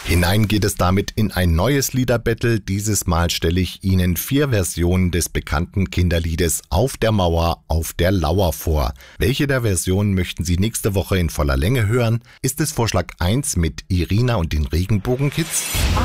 Hinein geht es damit in ein neues Liederbattle. Dieses Mal stelle ich Ihnen 4 Versionen des bekannten Kinderliedes Auf der Mauer, auf der Lauer vor. Welche der Versionen möchten Sie nächste Woche in voller Länge hören? Ist es Vorschlag 1 mit Irina und den Regenbogenkids?